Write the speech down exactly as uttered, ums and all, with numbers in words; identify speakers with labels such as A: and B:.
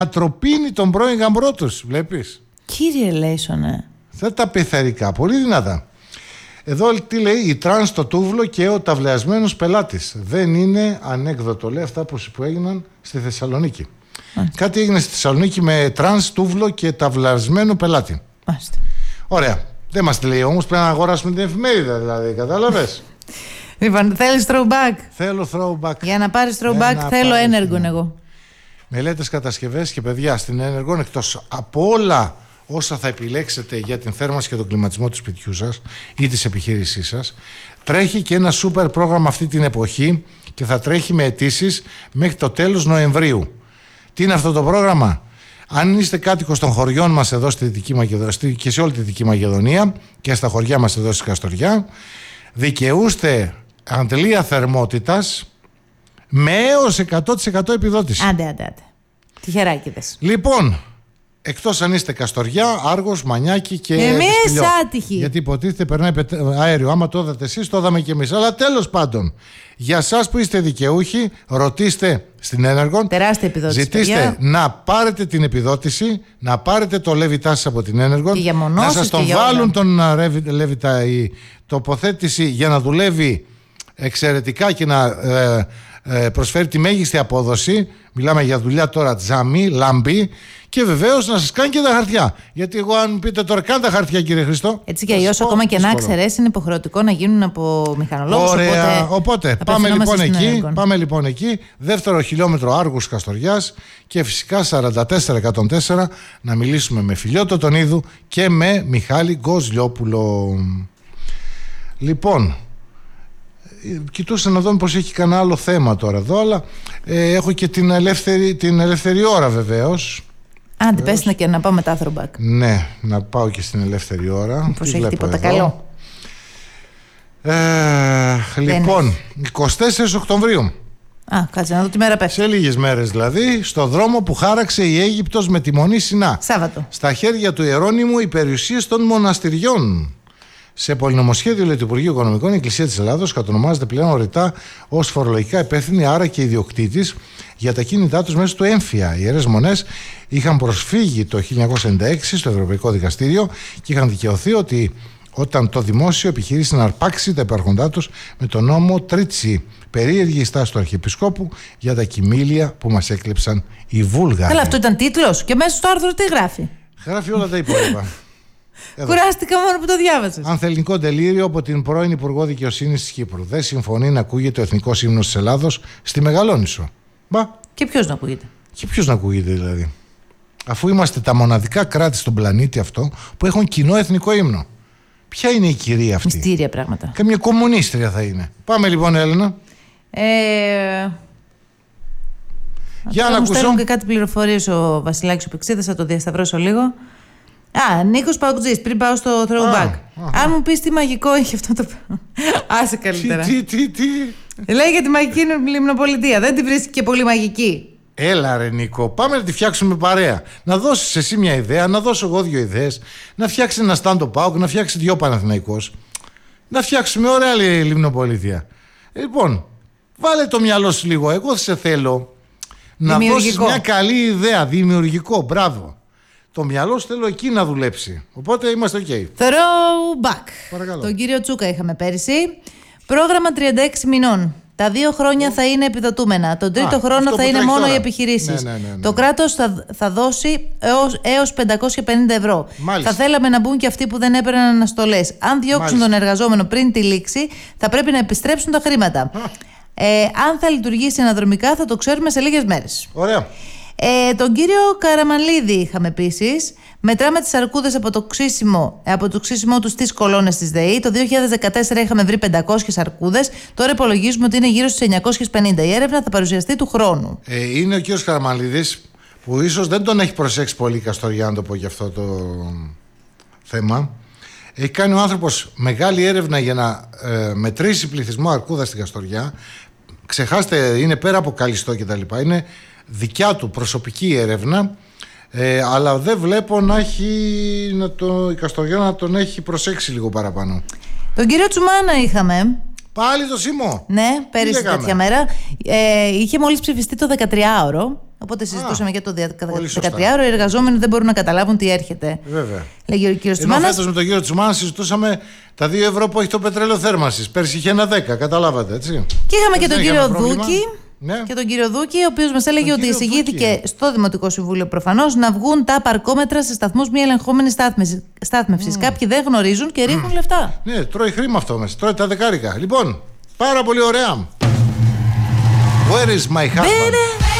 A: Ατροπίνει τον πρώην γαμπρό τους, βλέπεις.
B: Κύριε Λέισονε.
A: Θα τα πειθαρικά, πολύ δυνατά. Εδώ τι λέει, η τρανς στο τούβλο και ο ταυλιασμένος πελάτης. Δεν είναι ανέκδοτο, λέει, αυτά που έγιναν στη Θεσσαλονίκη. Μάλιστα. Κάτι έγινε στη Θεσσαλονίκη με τρανς, τούβλο και ταυλιασμένο πελάτη.
B: Μάλιστα.
A: Ωραία. Δεν μας τη λέει όμως, πρέπει να αγοράσουμε την εφημερίδα, δηλαδή, κατάλαβες.
B: Λοιπόν, θέλεις throwback.
A: Θέλω throwback.
B: Για να πάρεις throwback
A: να
B: θέλω
A: πάρεις,
B: Ένεργον
A: ναι.
B: εγώ.
A: Μελέτες, κατασκευές και παιδιά στην Ένεργον, εκτός από όλα όσα θα επιλέξετε για την θέρμανση και τον κλιματισμό του σπιτιού σας ή της επιχείρησής σας, τρέχει και ένα σούπερ πρόγραμμα αυτή την εποχή και θα τρέχει με αιτήσεις μέχρι το τέλος Νοεμβρίου. Τι είναι αυτό το πρόγραμμα? Αν είστε κάτοικος των χωριών μας εδώ στη Δυτική Μακεδονία και σε όλη τη Δυτική Μακεδονία και στα χωριά μας εδώ στη Καστοριά, δικαιούστε αντλία θερμότητας με έως εκατό τοις εκατό επιδότηση.
B: Άντε, άντε, άντε. Τυχεράκηδες.
A: Λοιπόν, εκτός αν είστε Καστοριά, Άργος, Μανιάκη και
B: εμείς
A: Σπηλιό.
B: άτυχοι.
A: Γιατί υποτίθεται περνάει αέριο. Άμα το είδατε εσείς, το είδαμε και εμείς. Αλλά τέλος πάντων, για σας που είστε δικαιούχοι, ρωτήστε στην Ένεργον.
B: Τεράστια επιδότηση.
A: Ζητήστε
B: παιδιά.
A: να πάρετε την επιδότηση, να πάρετε το Λέβητά σας από την Ένεργον.
B: Και για μονώσεις
A: να σας τον
B: και
A: βάλουν τον Λέβητα η τοποθέτηση για να δουλεύει εξαιρετικά και να ε, ε, προσφέρει τη μέγιστη απόδοση. Μιλάμε για δουλειά τώρα τζαμί, λάμπη. Και βεβαίως να σας κάνει και τα χαρτιά. Γιατί εγώ, αν πείτε τώρα, κάνε τα χαρτιά, κύριε Χριστό.
B: Έτσι κι αλλιώς, ακόμα και να εξαιρέσει, είναι υποχρεωτικό να γίνουν από μηχανολόγους.
A: Ωραία. Οπότε, οπότε πάμε, λοιπόν εκεί,
B: πάμε
A: λοιπόν εκεί. Δεύτερο χιλιόμετρο Άργους Καστοριάς και φυσικά σαράντα τέσσερα εκατόν τέσσερα να μιλήσουμε με Φιλιώτο τον Ίδου και με Μιχάλη Γκοζλιόπουλο. Λοιπόν, κοιτούσα να δω πως έχει κανένα άλλο θέμα τώρα εδώ, αλλά ε, έχω και την ελεύθερη, την ελεύθερη ώρα βεβαίως.
B: Άντε, πες να και να πάω μετά throwback.
A: Ναι, να πάω και στην ελεύθερη ώρα.
B: Πώς έχει τίποτα εδώ καλό.
A: Ε, λοιπόν, εικοστή τέταρτη Οκτωβρίου.
B: Α, κάτσε να δω τι μέρα πέφτει.
A: Σε λίγες μέρες δηλαδή, στο δρόμο που χάραξε η Αίγυπτος με τη Μονή Σινά.
B: Σάββατο.
A: Στα χέρια του Ιερώνυμου οι περιουσίες των μοναστηριών. Σε πολυνομοσχέδιο λέει, του Υπουργείου Οικονομικών, η Εκκλησία της Ελλάδος κατονομάζεται πλέον ρητά ως φορολογικά υπεύθυνη, άρα και ιδιοκτήτης για τα κίνητά τους μέσα του έμφυα. Οι Ιερές Μονές είχαν προσφύγει το χίλια εννιακόσια ενενήντα έξι στο Ευρωπαϊκό Δικαστήριο και είχαν δικαιωθεί ότι όταν το δημόσιο επιχειρήσει να αρπάξει τα υπαρχοντά τους με τον νόμο Τρίτσι. Περίεργη στάση του Αρχιεπισκόπου για τα κοιμήλια που μας έκλεψαν οι Βούλγαροι.
B: Καλά, αυτό ήταν τίτλος και μέσα στο άρθρο τι γράφει.
A: Γράφει όλα τα υπόλοιπα.
B: Κουράστηκα μόνο που το διάβασες.
A: Ανθεληνικό τελείριο από την πρώην Υπουργό Δικαιοσύνης της Κύπρου. Δεν συμφωνεί να ακούγεται ο εθνικός ύμνος της Ελλάδος στη Μεγαλόνισσο. Μπα.
B: Και ποιος να ακούγεται.
A: Και ποιος να ακούγεται δηλαδή. Αφού είμαστε τα μοναδικά κράτη στον πλανήτη αυτό που έχουν κοινό εθνικό ύμνο. Ποια είναι η κυρία αυτή?
B: Μυστήρια πράγματα.
A: Καμία κομμουνίστρια θα είναι. Πάμε λοιπόν, Έλενα.
B: Ε...
A: Για να
B: μου
A: ακούσω.
B: στέλνουν και κάτι πληροφορίες ο Βασιλάκης ο Πηξίδας, θα το διασταυρώσω λίγο. Α, Νίκος Παουτζής, πριν πάω στο throwback. Α, αν μου πεις τι μαγικό έχει αυτό το πράγμα. Άσε καλύτερα.
A: Τι, τι, τι.
B: Λέει για τη μαγική λιμνοπολιτεία. Δεν τη βρίσκει και πολύ μαγική.
A: Έλα ρε Νίκο, πάμε να τη φτιάξουμε παρέα. Να δώσεις εσύ μια ιδέα, να δώσω εγώ δύο ιδέες. Να φτιάξει ένα stand-up pauk, να φτιάξει δυο Παναθηναϊκός. Να φτιάξουμε ωραία λιμνοπολιτεία. Λοιπόν, βάλε το μυαλό σου λίγο. Εγώ σε θέλω να δώσεις μια καλή ιδέα. Δημιουργικό, μπράβο. Το μυαλό σου θέλω εκεί να δουλέψει. Οπότε είμαστε ok.
B: Throwback.
A: Παρακαλώ.
B: Τον κύριο Τσούκα είχαμε πέρυσι. Πρόγραμμα τριάντα έξι μηνών. Τα δύο χρόνια oh. θα είναι επιδοτούμενα. Τον τρίτο
A: Α,
B: χρόνο θα είναι μόνο
A: τώρα.
B: οι επιχειρήσεις.
A: Ναι, ναι, ναι, ναι.
B: Το κράτος θα, θα δώσει έως, έως πεντακόσια πενήντα ευρώ.
A: Μάλιστα.
B: Θα θέλαμε να μπουν και αυτοί που δεν έπαιρναν αναστολές. Αν διώξουν Μάλιστα. τον εργαζόμενο πριν τη λήξη, θα πρέπει να επιστρέψουν τα χρήματα. Ε, αν θα λειτουργήσει αναδρομικά, θα το ξέρουμε σε λίγες μέρες.
A: Ωραία.
B: Ε, τον κύριο Καραμανλίδη είχαμε επίσης. Μετράμε τις αρκούδες από το ξύσιμο, από το ξύσιμό τους στις κολόνες της ΔΕΗ. Το δύο χιλιάδες δεκατέσσερα είχαμε βρει πεντακόσιες αρκούδες. Τώρα υπολογίζουμε ότι είναι γύρω στις εννιακόσιες πενήντα. Η έρευνα θα παρουσιαστεί του χρόνου.
A: Ε, είναι ο κύριος Καραμανλίδης που ίσως δεν τον έχει προσέξει πολύ η Καστοριά, να το πω για αυτό το θέμα. Έχει κάνει ο άνθρωπος μεγάλη έρευνα για να ε, μετρήσει πληθυσμό αρκούδα στην Καστοριά. Ξεχάστε, είναι πέρα από Καλιστό κτλ. Είναι δικιά του προσωπική έρευνα, ε, αλλά δεν βλέπω να έχει να το, η Καστοριά να τον έχει προσέξει λίγο παραπάνω.
B: Τον κύριο Τσουμάνα είχαμε.
A: Πάλι το Σίμω.
B: Ναι, πέρυσι τέτοια μέρα. Ε, είχε μόλις ψηφιστεί το δεκατριάωρο. Οπότε συζητούσαμε για το δεκατριάωρο. Οι εργαζόμενοι δεν μπορούν να καταλάβουν τι έρχεται.
A: Βέβαια.
B: Λέγει ο κύριος
A: Ενώ
B: Τσουμάνας.
A: φέτος με τον κύριο Τσουμάνα συζητούσαμε τα δύο ευρώ που έχει το πετρέλαιο θέρμανσης. Πέρσι είχε ένα δέκα, καταλάβατε έτσι.
B: Και είχαμε
A: έτσι
B: και τον κύριο Δούκη.
A: Ναι.
B: Και τον κύριο Δούκη, ο οποίος μας έλεγε
A: τον
B: ότι εισηγήθηκε
A: Δούκη.
B: στο Δημοτικό Συμβούλιο προφανώς να βγουν τα παρκόμετρα σε σταθμούς μη ελεγχόμενης στάθμευσης. Mm. Κάποιοι δεν γνωρίζουν και ρίχνουν mm. λεφτά.
A: Ναι, τρώει χρήμα αυτό μέσα. Τρώει τα δεκάρικα. Λοιπόν, πάρα πολύ ωραία. Where is my husband?